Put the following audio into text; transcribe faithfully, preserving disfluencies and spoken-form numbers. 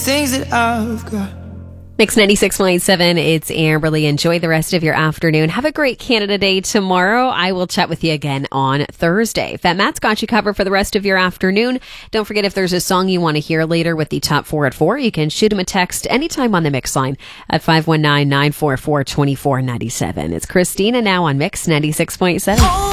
things that I've got. Mix ninety-six point seven, it's Amberly. Enjoy the rest of your afternoon. Have a great Canada Day tomorrow. I will chat with you again on Thursday. Fat Matt's got you covered for the rest of your afternoon. Don't forget, if there's a song you want to hear later with the top four at four, you can shoot him a text anytime on the Mix line at five one nine, nine four four, two four nine seven. It's Christina now on Mix ninety-six point seven.